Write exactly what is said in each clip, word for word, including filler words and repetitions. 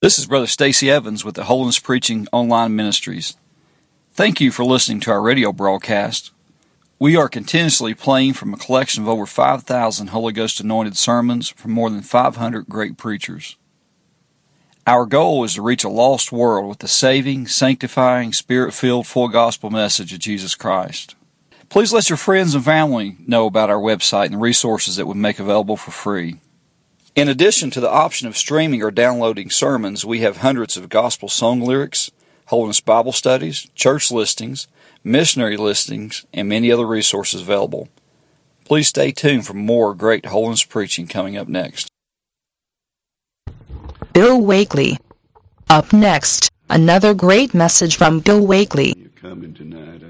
This is Brother Stacy Evans with the Holiness Preaching Online Ministries. Thank you for listening to our radio broadcast. We are continuously playing from a collection of over five thousand Holy Ghost anointed sermons from more than five hundred great preachers. Our goal is to reach a lost world with the saving, sanctifying, spirit-filled, full gospel message of Jesus Christ. Please let your friends and family know about our website and the resources that we make available for free. In addition to the option of streaming or downloading sermons, we have hundreds of gospel song lyrics, Holiness Bible studies, church listings, missionary listings, and many other resources available. Please stay tuned for more great holiness preaching coming up next. Bill Wakely. Up next, another great message from Bill Wakely. You're coming tonight.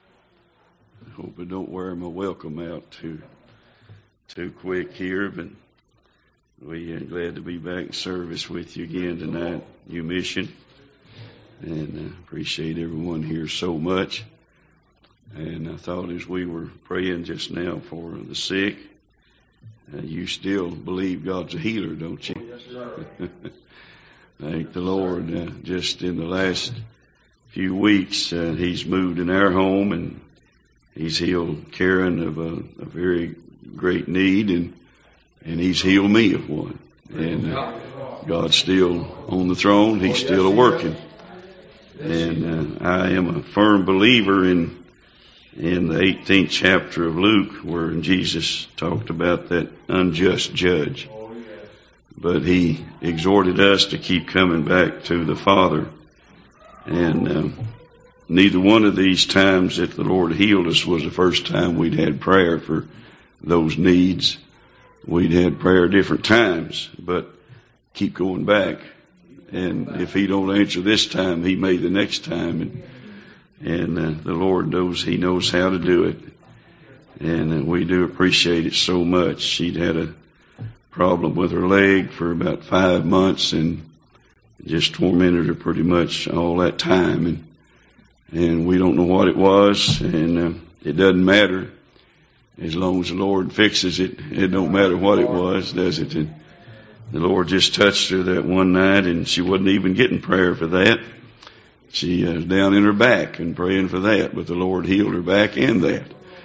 I hope I don't wear my welcome out too, too quick here, but we are glad to be back in service with you again tonight, New Mission, and I appreciate everyone here so much. And I thought as we were praying just now for the sick, uh, you still believe God's a healer, don't you? Yes, sir. Thank the Lord. Uh, just in the last few weeks, uh, He's moved in our home, and He's healed Karen of a, a very great need, and And He's healed me of one. And uh, God's still on the throne. He's still working. And uh, I am a firm believer in in the eighteenth chapter of Luke, where Jesus talked about that unjust judge. But He exhorted us to keep coming back to the Father. And uh, neither one of these times that the Lord healed us was the first time we'd had prayer for those needs. We'd had prayer different times, but keep going back. And if He don't answer this time, He may the next time. And, and uh, the Lord knows He knows how to do it. And uh, we do appreciate it so much. She'd had a problem with her leg for about five months and just tormented her pretty much all that time. And, and we don't know what it was, and uh, it doesn't matter. As long as the Lord fixes it, it don't matter what it was, does it? And the Lord just touched her that one night, and she wasn't even getting prayer for that. She was down in her back and praying for that, but the Lord healed her back and that.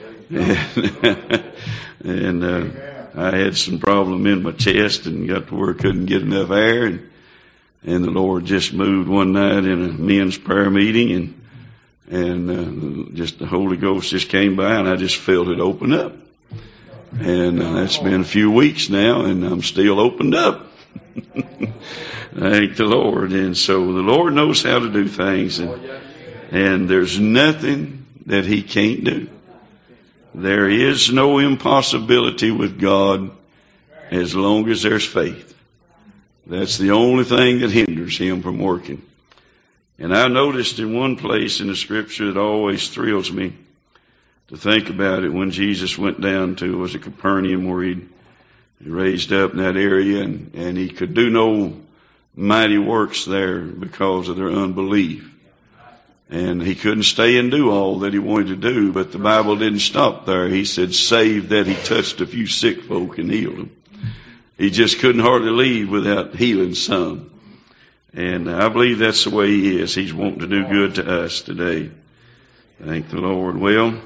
And, and uh, I had some problem in my chest and got to where I couldn't get enough air, and and the Lord just moved one night in a men's prayer meeting, and And uh, just the Holy Ghost just came by, and I just felt it open up. And uh, that's been a few weeks now, and I'm still opened up. Thank the Lord. And so the Lord knows how to do things, and, and there's nothing that He can't do. There is no impossibility with God as long as there's faith. That's the only thing that hinders Him from working. And I noticed in one place in the Scripture that always thrills me to think about it, when Jesus went down to, was it Capernaum, where he'd raised up in that area, and, and He could do no mighty works there because of their unbelief. And He couldn't stay and do all that He wanted to do, but the Bible didn't stop there. He said, save that He touched a few sick folk and healed them. He just couldn't hardly leave without healing some. And I believe that's the way He is. He's wanting to do good to us today. Thank the Lord. Well,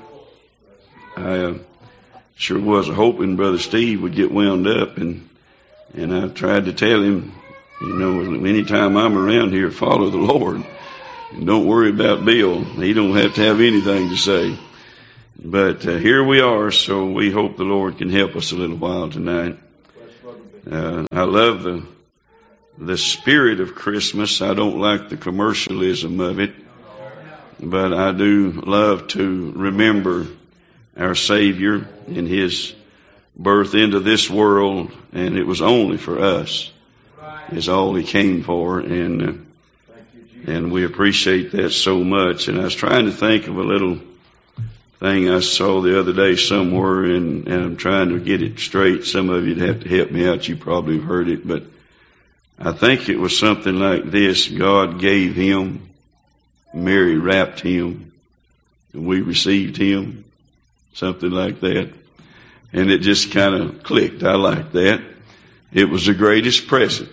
I uh, sure was hoping Brother Steve would get wound up, and and I tried to tell him, you know, anytime I'm around here, follow the Lord. And don't worry about Bill. He don't have to have anything to say. But uh, here we are, so we hope the Lord can help us a little while tonight. Uh, I love the The spirit of Christmas. I don't like the commercialism of it, but I do love to remember our Savior and His birth into this world, and it was only for us. Is all He came for, and uh, and we appreciate that so much. And I was trying to think of a little thing I saw the other day somewhere, and, and I'm trying to get it straight. Some of you'd have to help me out. You probably have heard it, but I think it was something like this. God gave Him, Mary wrapped Him, and we received Him. Something like that. And it just kind of clicked. I like that. It was the greatest present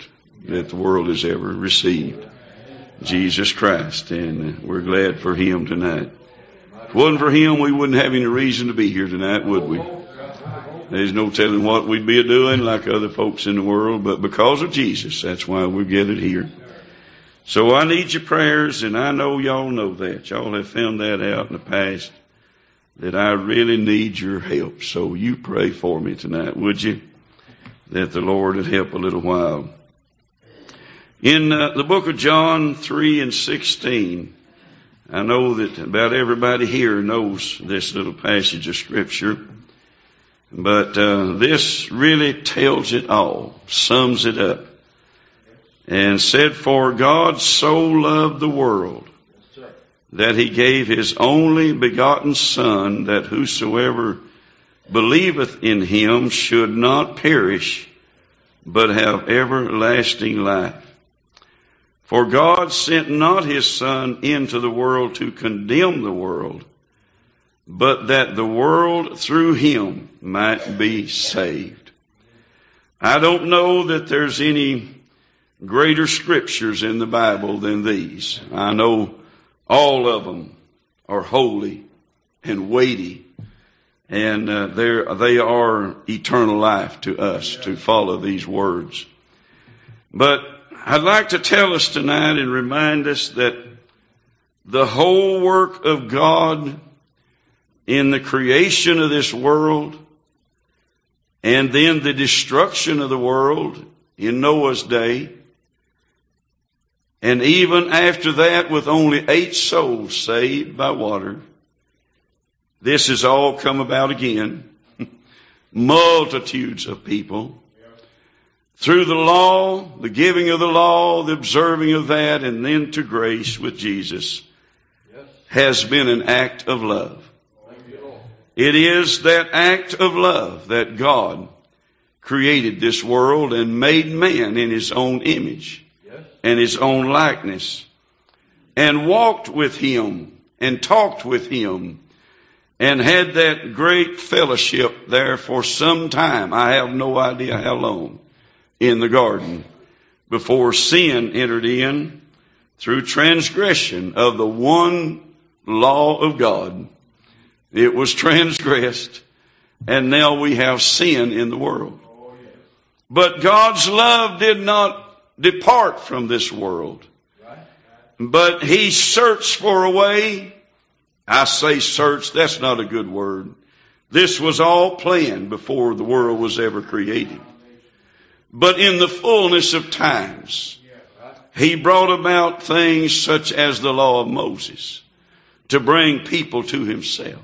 that the world has ever received, Jesus Christ. And we're glad for him tonight. If it wasn't for him, we wouldn't have any reason to be here tonight, would we? There's no telling what we'd be doing like other folks in the world, but because of Jesus, that's why we're gathered here. So I need your prayers, and I know y'all know that. Y'all have found that out in the past, that I really need your help. So you pray for me tonight, would you? That the Lord would help a little while. In uh, the book of John three and sixteen, I know that about everybody here knows this little passage of Scripture. But uh, this really tells it all, sums it up. And said, for God so loved the world that he gave his only begotten Son, that whosoever believeth in him should not perish, but have everlasting life. For God sent not his Son into the world to condemn the world, but that the world through him might be saved. I don't know that there's any greater scriptures in the Bible than these. I know all of them are holy and weighty, and uh, they're, they are eternal life to us to follow these words. But I'd like to tell us tonight and remind us that the whole work of God in the creation of this world, and then the destruction of the world in Noah's day, and even after that with only eight souls saved by water, this has all come about again. Multitudes of people. Through the law, the giving of the law, the observing of that, and then to grace with Jesus, has been an act of love. It is that act of love that God created this world and made man in his own image and his own likeness, and walked with him and talked with him and had that great fellowship there for some time. I have no idea how long, in the garden, before sin entered in through transgression of the one law of God. It was transgressed, and now we have sin in the world. But God's love did not depart from this world, but he searched for a way. I say search, that's not a good word. This was all planned before the world was ever created. But in the fullness of times, he brought about things such as the law of Moses to bring people to himself,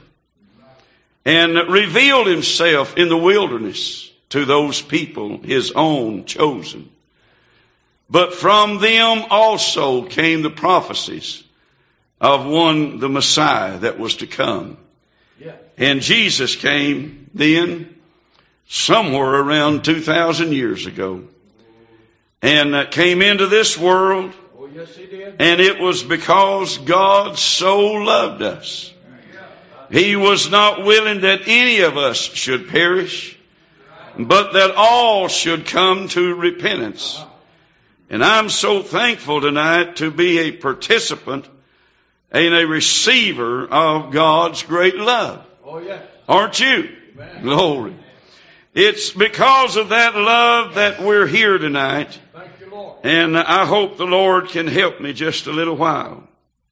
and revealed himself in the wilderness to those people, his own chosen. But from them also came the prophecies of one, the Messiah that was to come. And Jesus came then somewhere around two thousand years ago, and uh, came into this world. Oh, yes, he did. And it was because God so loved us. He was not willing that any of us should perish, but that all should come to repentance. And I'm so thankful tonight to be a participant and a receiver of God's great love. Oh, yes. Aren't you? Amen. Glory. It's because of that love that we're here tonight. Thank you, Lord. And I hope the Lord can help me just a little while.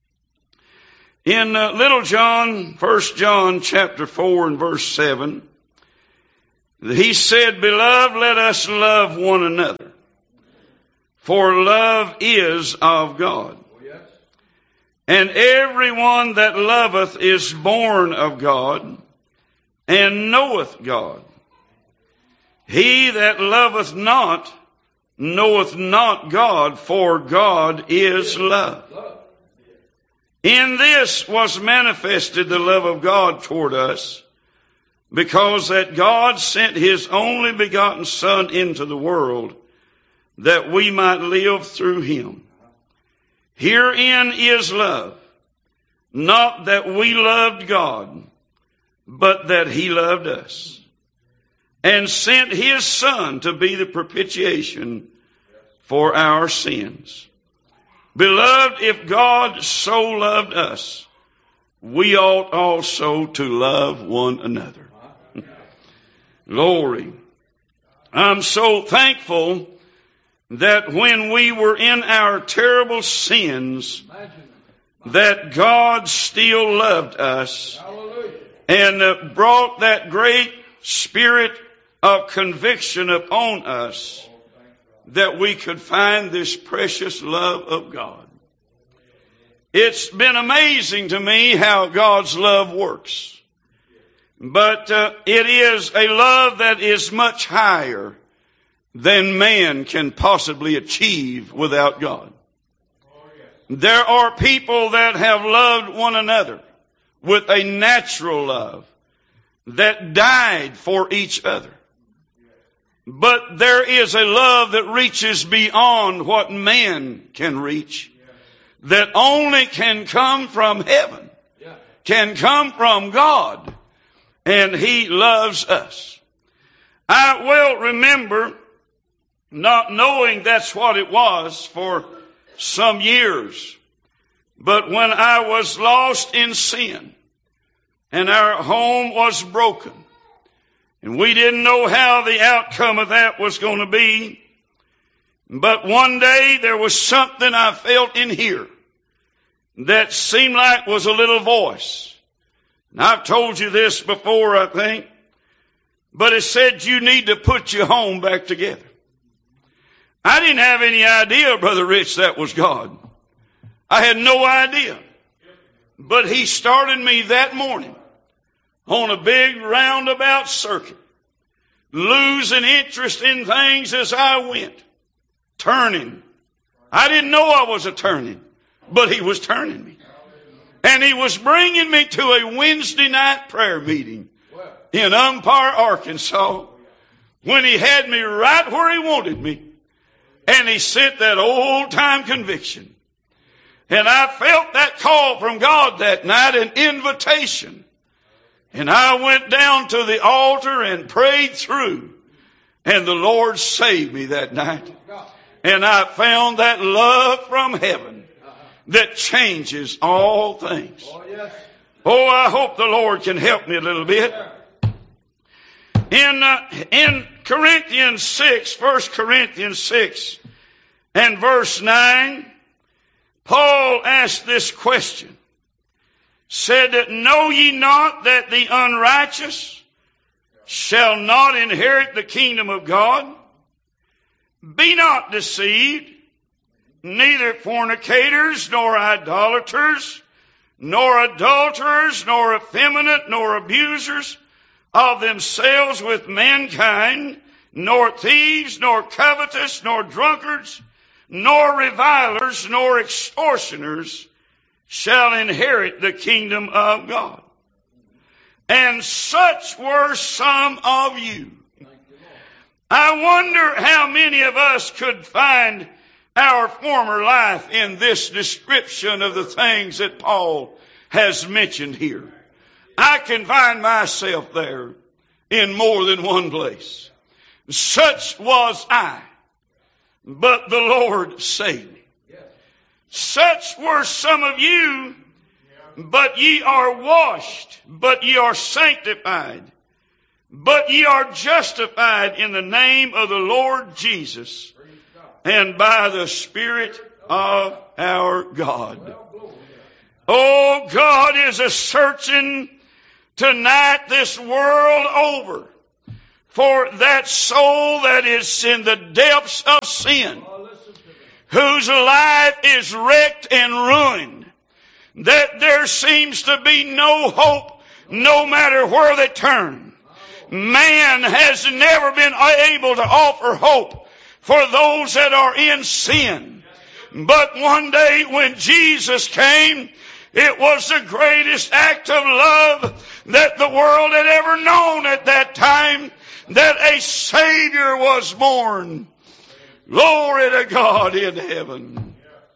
In uh, little John, First John chapter four and verse seven, he said, Beloved, let us love one another, for love is of God. Oh, yes. And everyone that loveth is born of God, and knoweth God. He that loveth not knoweth not God, for God is love. In this was manifested the love of God toward us, because that God sent his only begotten Son into the world, that we might live through him. Herein is love, not that we loved God, but that he loved us, and sent his Son to be the propitiation for our sins. Beloved, if God so loved us, we ought also to love one another. Glory. I'm so thankful that when we were in our terrible sins, that God still loved us and uh, brought that great spirit of conviction upon us that we could find this precious love of God. It's been amazing to me how God's love works. But uh, it is a love that is much higher than man can possibly achieve without God. There are people that have loved one another with a natural love that died for each other. But there is a love that reaches beyond what man can reach, that only can come from heaven, can come from God, and He loves us. I well remember not knowing that's what it was for some years. But when I was lost in sin and our home was broken and we didn't know how the outcome of that was going to be, but one day there was something I felt in here that seemed like was a little voice. And I've told you this before, I think, but it said you need to put your home back together. I didn't have any idea, Brother Rich, that was God. I had no idea. But He started me that morning on a big roundabout circuit, losing interest in things as I went, turning. I didn't know I was a turning, but He was turning me. And He was bringing me to a Wednesday night prayer meeting in Umpire, Arkansas, when He had me right where He wanted me. And He sent that old-time conviction. And I felt that call from God that night, an invitation. And I went down to the altar and prayed through. And the Lord saved me that night. And I found that love from heaven that changes all things. Oh, I hope the Lord can help me a little bit. In, uh, in Corinthians six, First Corinthians six and verse nine, Paul asked this question, said that, know ye not that the unrighteous shall not inherit the kingdom of God? Be not deceived, neither fornicators, nor idolaters, nor adulterers, nor effeminate, nor abusers of themselves with mankind, nor thieves, nor covetous, nor drunkards, nor revilers, nor extortioners shall inherit the kingdom of God. And such were some of you. I wonder how many of us could find our former life in this description of the things that Paul has mentioned here. I can find myself there in more than one place. Such was I, but the Lord saved me. Such were some of you, but ye are washed, but ye are sanctified, but ye are justified in the name of the Lord Jesus and by the Spirit of our God. Oh, God is a searching tonight this world over for that soul that is in the depths of sin, whose life is wrecked and ruined, that there seems to be no hope no matter where they turn. Man has never been able to offer hope for those that are in sin. But one day when Jesus came, it was the greatest act of love that the world had ever known at that time, that a Savior was born. Glory to God in heaven.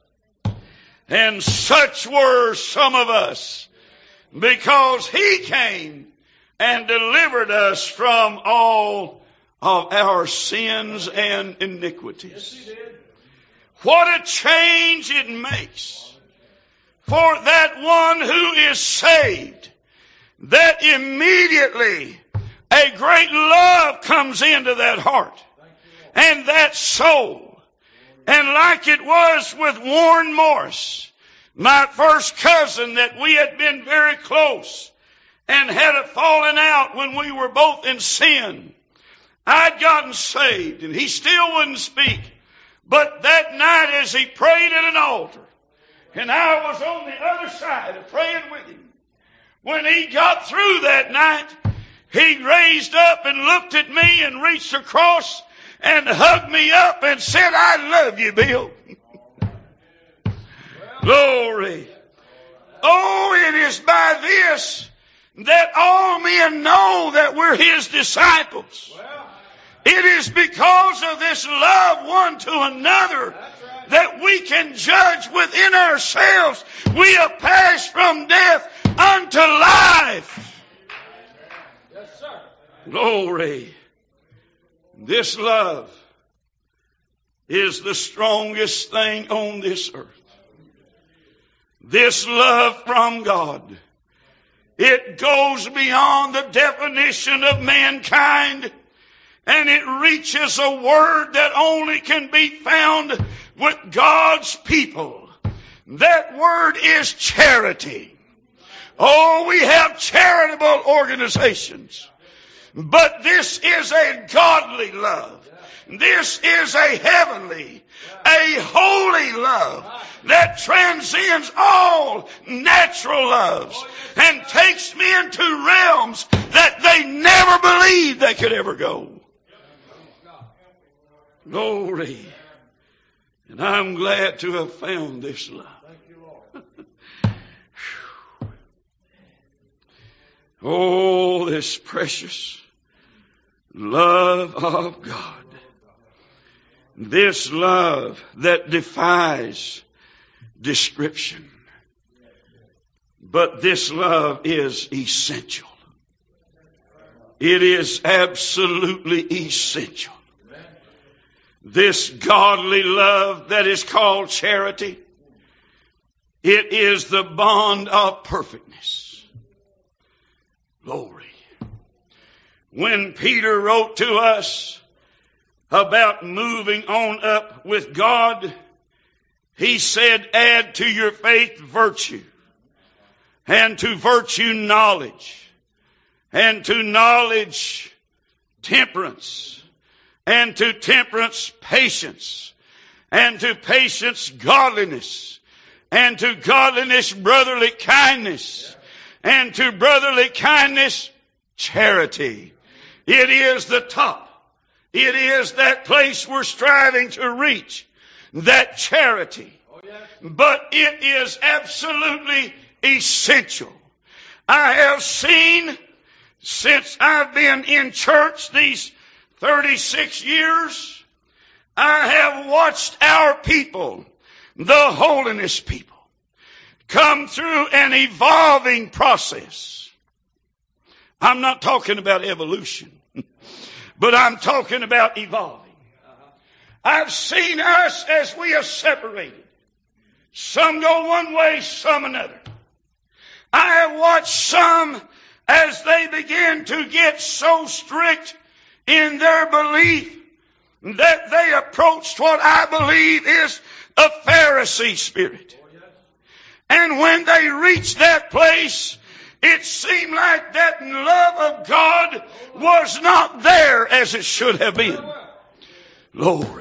And such were some of us, because He came and delivered us from all of our sins and iniquities. What a change it makes for that one who is saved, that immediately a great love comes into that heart and that soul. And like it was with Warren Morris, my first cousin, that we had been very close and had a falling out when we were both in sin. I'd gotten saved and he still wouldn't speak. But that night as he prayed at an altar, and I was on the other side of praying with him, when he got through that night, he raised up and looked at me and reached across and hugged me up and said, "I love you, Bill." Glory. Oh, it is by this that all men know that we're His disciples. It is because of this love one to another that we can judge within ourselves. We have passed from death unto life. Yes, sir. Glory. This love is the strongest thing on this earth. This love from God. It goes beyond the definition of mankind, and it reaches a word that only can be found with God's people. That word is charity. Oh, we have charitable organizations, but this is a godly love. This is a heavenly, a holy love that transcends all natural loves and takes men to realms that they never believed they could ever go. Glory. And I'm glad to have found this love. Oh, this precious love of God. This love that defies description. But this love is essential. It is absolutely essential. This godly love that is called charity, it is the bond of perfectness. Glory. When Peter wrote to us about moving on up with God, he said, add to your faith virtue, and to virtue knowledge, and to knowledge temperance, and to temperance patience, and to patience godliness, and to godliness brotherly kindness, and to brotherly kindness charity. It is the top. It is that place we're striving to reach, that charity. But it is absolutely essential. I have seen, since I've been in church these thirty-six years, I have watched our people, the holiness people, come through an evolving process. I'm not talking about evolution, but I'm talking about evolving. I've seen us as we are separated. Some go one way, some another. I have watched some as they begin to get so strict in their belief that they approached what I believe is a Pharisee spirit. And when they reached that place, it seemed like that love of God was not there as it should have been. Glory.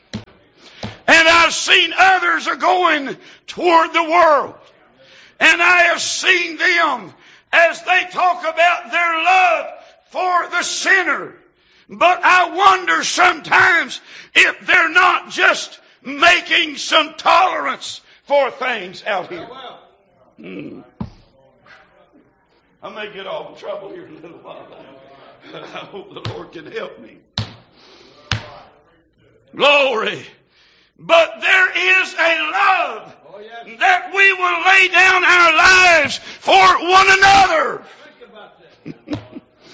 And I've seen others are going toward the world. And I have seen them as they talk about their love for the sinner. But I wonder sometimes if they're not just making some tolerance for things out here. Hmm. I may get off in trouble here in a little while. I hope the Lord can help me. Glory. But there is a love that we will lay down our lives for one another.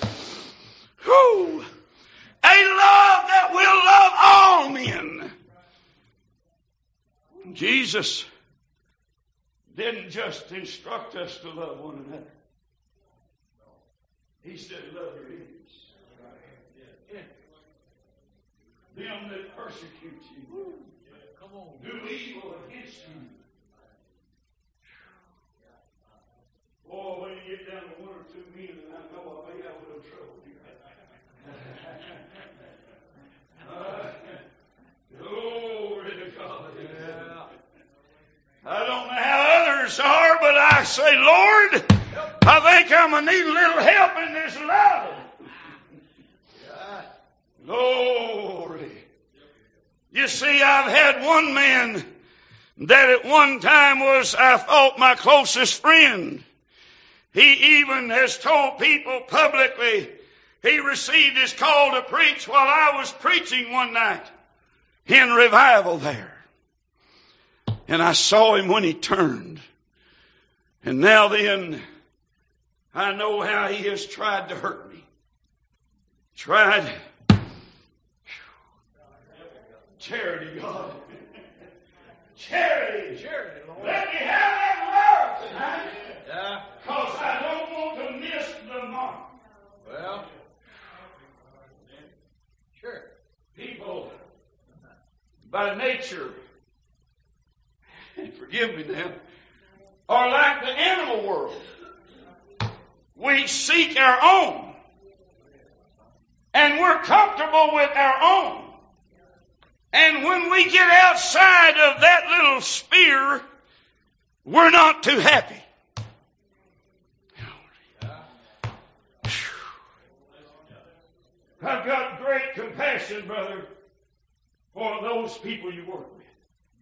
Whew. A love that will love all men. Jesus didn't just instruct us to love one another. He said, love your enemies. Them that persecute you, do evil against you. Oh, when you get down to one or two men, and I know I may have a little trouble here. uh, glory to God. Yeah. I don't know how others are, but I say, Lord, I think I'm going to need a little help in this love. Glory. You see, I've had one man that at one time was, I thought, my closest friend. He even has told people publicly he received his call to preach while I was preaching one night in revival there. And I saw him when he turned. And now then, I know how he has tried to hurt me. Tried. Charity, God. Charity. Charity, Lord. Let me have that love tonight. Yeah. Because I don't want to miss the mark. Well, sure. People, by nature, and forgive me now, are like the animal world. We seek our own. And we're comfortable with our own. And when we get outside of that little sphere, we're not too happy. I've got great compassion, brother, for those people you work with.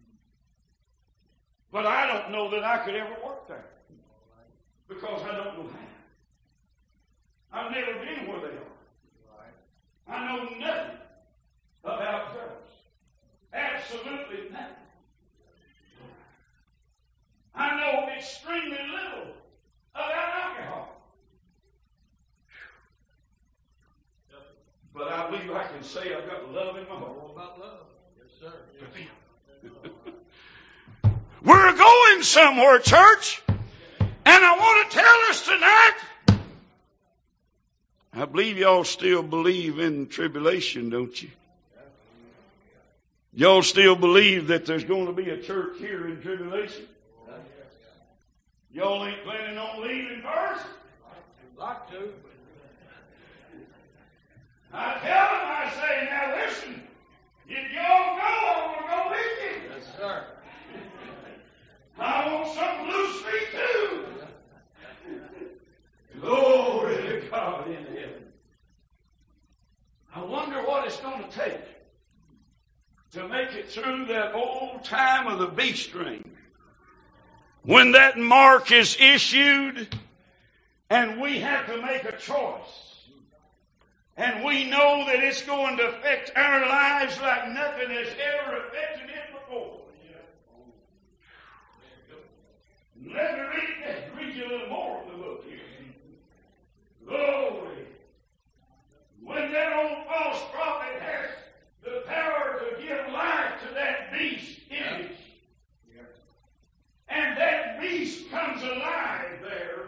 But I don't know that I could ever work there. Because I don't know how. I've never been where they are. I know nothing about drugs. Absolutely nothing. I know extremely little about alcohol. But I believe I can say I've got love in my heart. All about love. Yes, sir. Yes. We're going somewhere, church. And I want to tell us tonight, I believe y'all still believe in tribulation, don't you? Y'all still believe that there's going to be a church here in tribulation? Y'all ain't planning on leaving first? I'd like to. I tell them, I say, now listen, if y'all go, I want to go with you. Yes, sir. I want some loose feet too. Glory to God in heaven. I wonder what it's going to take to make it through that old time of the beast ring. When that mark is issued and we have to make a choice. And we know that it's going to affect our lives like nothing has ever affected it before. Let me read, read you a little more of the book here. Glory. When that old false prophet has the power to give life to that beast image, and that beast comes alive there,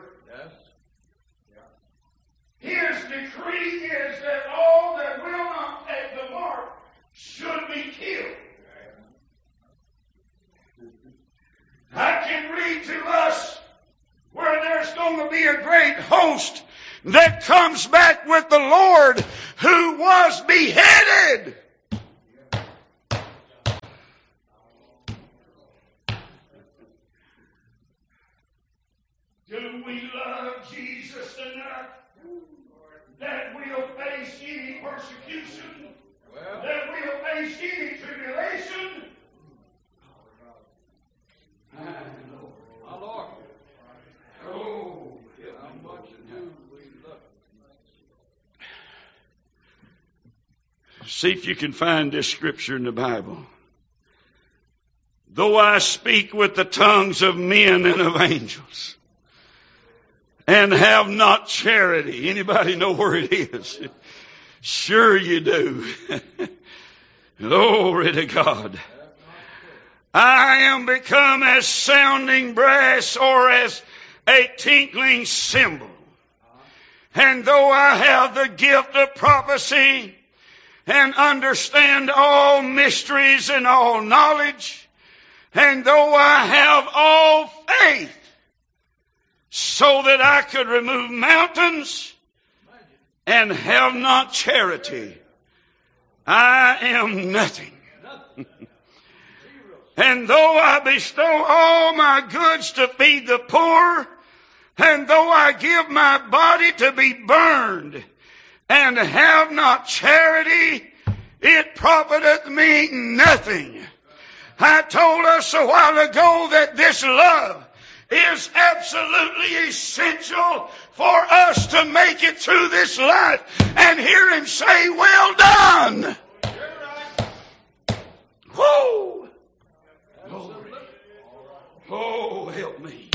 his decree is that all that will not take the mark should be killed. I can read to us where there's going to be a great host that comes back with the Lord who was beheaded. Do we love Jesus enough that we'll face any persecution, well, that we'll face any tribulation? My Lord. Oh, how much do we love Him? See if you can find this scripture in the Bible. Though I speak with the tongues of men and of angels, and have not charity. Anybody know where it is? Sure you do. Glory to God. I am become as sounding brass or as a tinkling cymbal. And though I have the gift of prophecy and understand all mysteries and all knowledge, and though I have all faith so that I could remove mountains and have not charity, I am nothing. And though I bestow all my goods to feed the poor, and though I give my body to be burned, and have not charity, it profiteth me nothing. I told us a while ago that this love is absolutely essential for us to make it through this life and hear Him say, well done. Whoa! Glory. Oh, help me.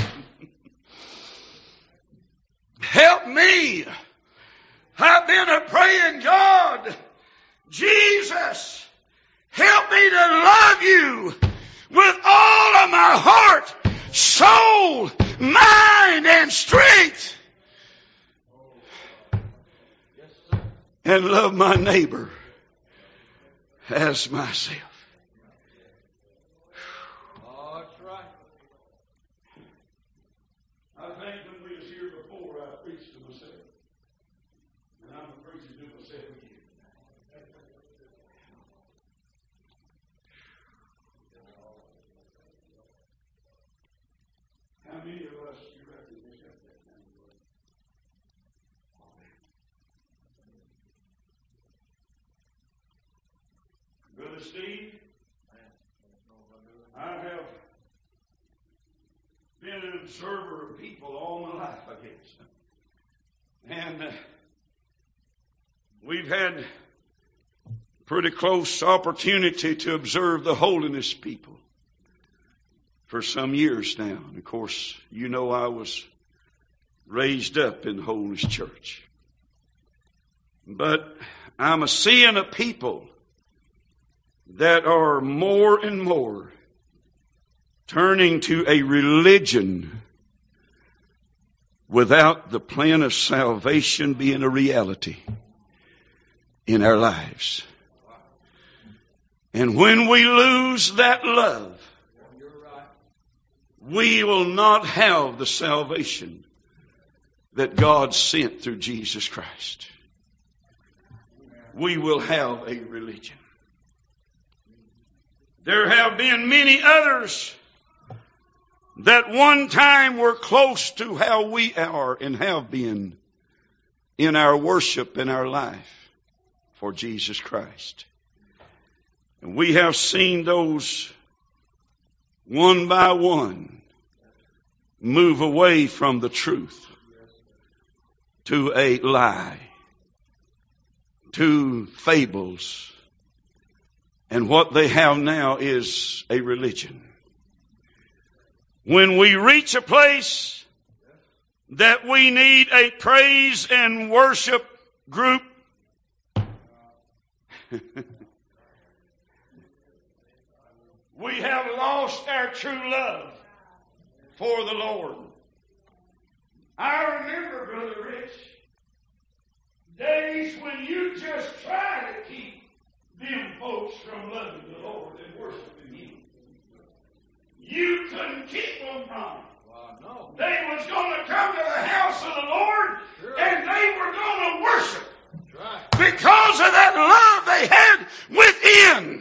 Help me. I've been a praying, God, Jesus, help me to love you with all of my heart, soul, mind, and strength. And love my neighbor as myself. Oh, that's right. I think when we was here before, I preached to myself. And I'm preaching to myself again. How many of us you reckon we got that kind of love? Brother Steve, I have been an observer of people all my life, I guess. And uh, we've had pretty close opportunity to observe the holiness people for some years now. And of course, you know I was raised up in the Holiness Church. But I'm a seeing a people that are more and more turning to a religion without the plan of salvation being a reality in our lives. And when we lose that love, we will not have the salvation that God sent through Jesus Christ. We will have a religion. There have been many others that one time were close to how we are and have been in our worship and our life for Jesus Christ. And we have seen those one by one move away from the truth to a lie, to fables. And what they have now is a religion. When we reach a place that we need a praise and worship group, we have lost our true love for the Lord. I remember, Brother Rich, days when you just try to keep them folks from loving the Lord and worshiping Him. You couldn't keep them from it. They was going to come to the house of the Lord and they were going to worship because of that love they had within.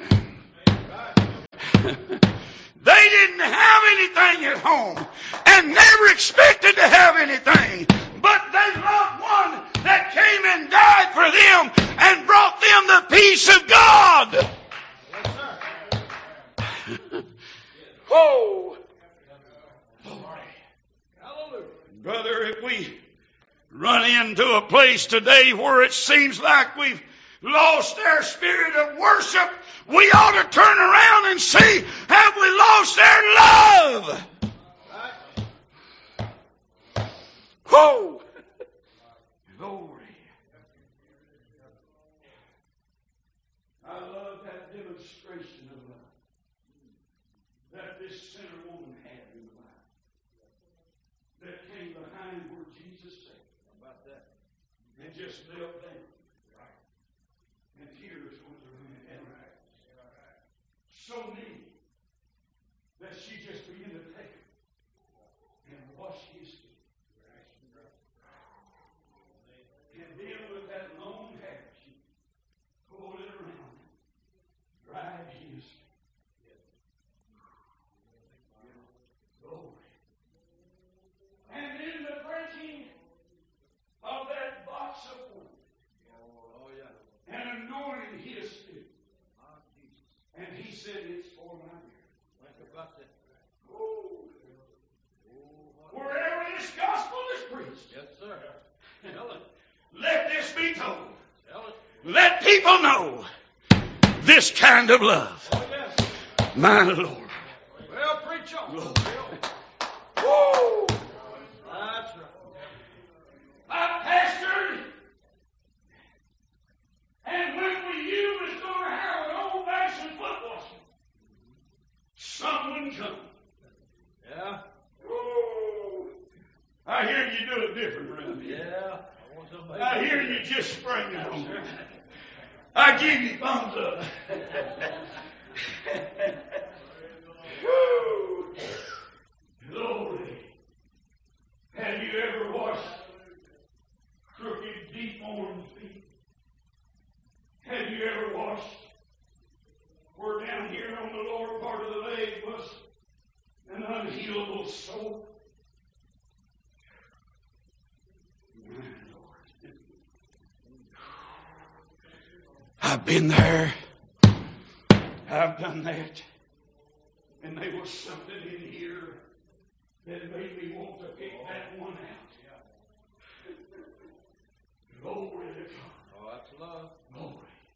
They didn't have anything at home and never expected to have anything, but they loved one that came and died for them and brought them the peace of God. Yes, sir. Oh, Lord. Hallelujah. Brother, if we run into a place today where it seems like we've lost our spirit of worship, we ought to turn around and see, have we lost our love? Whoa! Glory. I love that demonstration of love. this sinner woman had in the Bible that came behind where Jesus sat. How about that? And just knelt down. Right. And tears went down her eyes. So many that she just began to take it and wash his feet. And then with that long hair, she pulled it around, dried his feet. Glory. And then the breaking of that box of oil, oh, yeah. And anointing his feet. And he said, it's for my beard. Think about that. Oh. Wherever this gospel is preached. Yes, sir. Tell it. Let this be told. Tell it. Let people know this kind of love. Oh, yes. My Lord. Well, preach on. Lord. Woo. That's right. I pastored, and when we knew we was going to have an old-fashioned foot washing, someone come. Yeah. Oh, I hear you do it different around here. Yeah. I hear you just sprang it on there. I give you thumbs up. Woo. Glory. Have you ever washed crooked, deformed feet? Have you ever washed where down here on the lower part of the leg was an unhealable sore? My Lord. I've been there. I've done that. And there was something in here that made me want to pick that one out. Glory to God. Oh, that's love. Glory.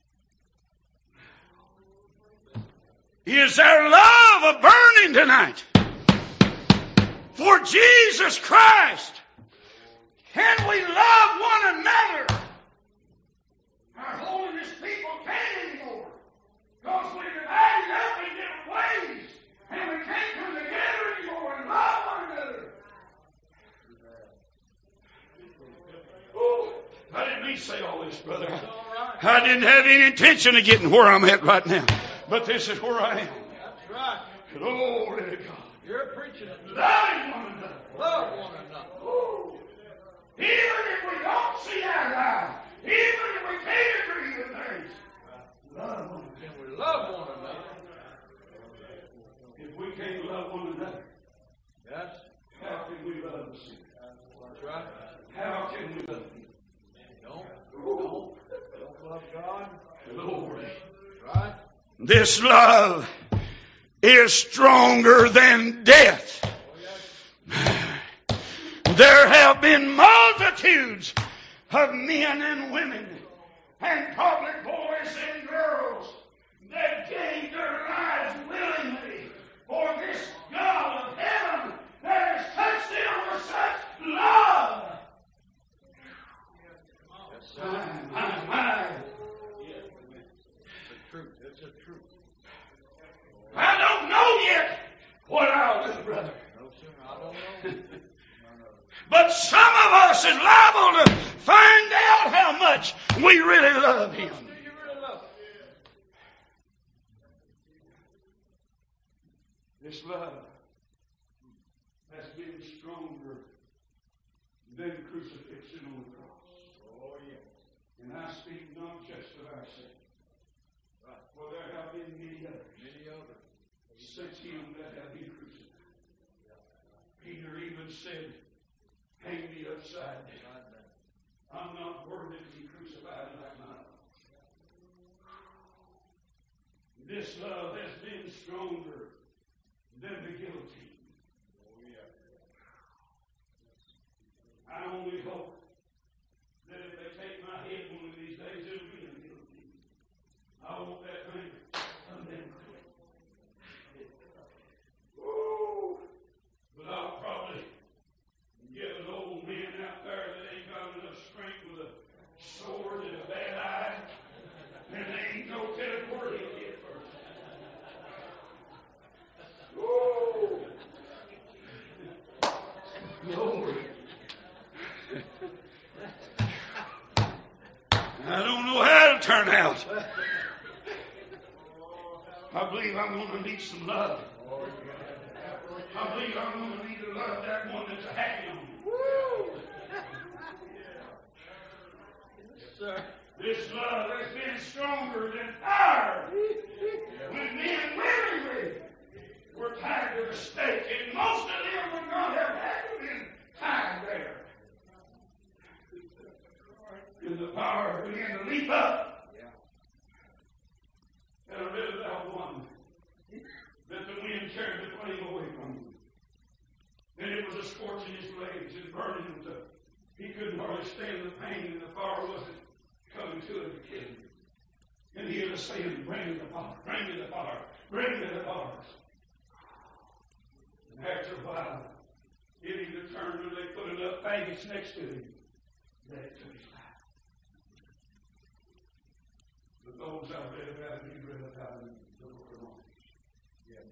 Is there love a burning tonight for Jesus Christ? Can we love one another? Our holiness people can't anymore because we're divided up in different ways and we can't come together anymore and love one another. Oh, I didn't mean to say all this, brother. I didn't have any intention of getting where I'm at right now. But this is where I am. That's right. Glory to God. You're preaching it. Loving one another. Love one another. Oh. Even if we don't see eye to eye, even if we can't agree with things, love one another. Can we love one another? If we can't love one another, yes. How can we love the sinner? That's right. How can we love him? Don't. Don't. Don't love God. Glory. Right. This love is stronger than death. There have been multitudes of men and women and public boys and girls that gave their lives willingly for this God of heaven that has touched them with such love. My, my, my. It's a truth. I don't know yet what I'll do, brother. No, sir, I don't know. But some of us is liable to find out how much we really love him. This love has been stronger than crucifixion on the cross. Oh, yeah. And I speak not just of ourselves. Right. For there have been many others. Many others. Since him that have been crucified. Peter even said, hang me upside down. I'm not worthy to be crucified like my own. This love has been stronger than the guillotine. Oh, yeah. I only hope that if they take my head one of these days, it'll be a guillotine. I want that thing undone. Woo! But I'll probably get an old man out there that ain't got enough strength with a sword and a bad eye, and they ain't no telling where he'll get first. burn out. I believe I'm going to need some love. I believe I'm going to need to love that one that's a happy on me. This love has been stronger than fire. When men willingly were tied to the stake, and most of them would not have had to been tied there. And the fire began to leap up. And I read about one that the wind carried the flame away from him. And it was a scorching his legs and burning him to. He couldn't hardly stand the pain, and the fire wasn't coming to him to kill him. And he was saying, bring me the fire, bring me the fire, bring me the fire. And after a while, it either turned when they put enough faggots next to him that it took his life. But those I read about, he read about in the book of Romans. Yeah.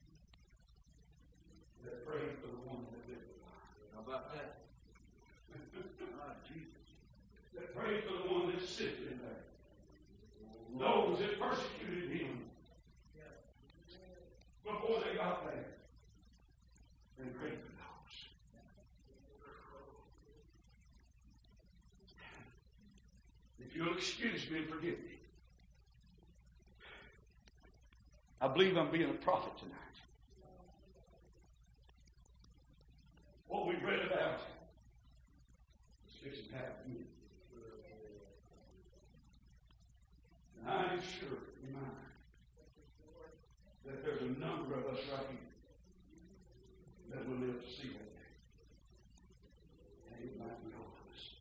That prayed for the one that lived the fire. How about that? Ah, Jesus. That prayed for the one that's sitting in there. Those that persecuted him before they got there. And prayed for those. If you'll excuse me and forgive me, I believe I'm being a prophet tonight. What we read about is fixing to happen to me. And I am sure in my mind that there's a number of us right here that will live to see that day. And it might be all of us.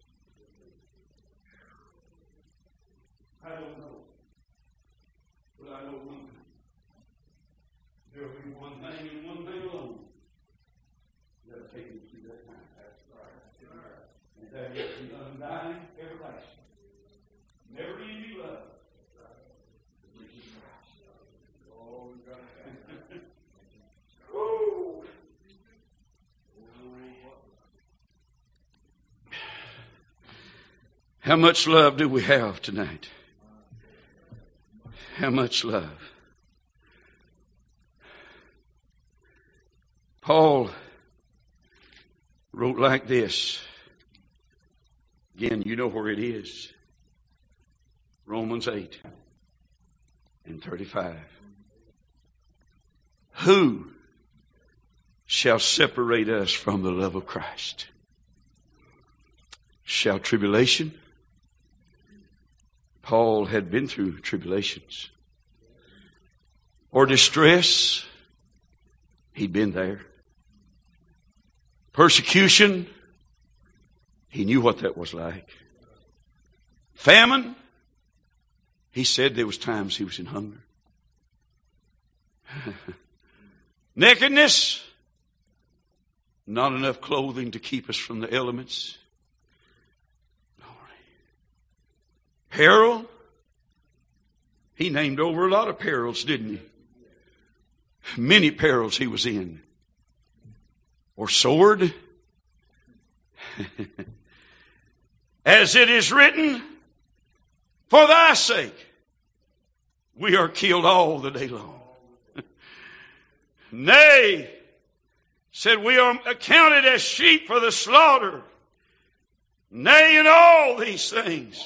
I don't know. But I know one thing. There will be one thing and one thing alone that'll take you through that time. That's right. And that is the undying, everlasting, never-ending love of Jesus Christ. Oh, God. Woo! How much love do we have tonight? How much love? Paul wrote like this. Again, you know where it is. Romans eight and thirty-five. Who shall separate us from the love of Christ? Shall tribulation? Paul had been through tribulations. Or distress? He'd been there. Persecution? He knew what that was like. Famine? He said there was times he was in hunger. Nakedness? Not enough clothing to keep us from the elements. Peril? He named over a lot of perils, didn't he? Many perils he was in. Or sword? As it is written, for thy sake we are killed all the day long. Nay, said we are accounted as sheep for the slaughter. Nay, in all these things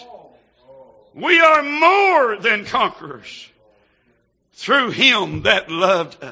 we are more than conquerors through him that loved us.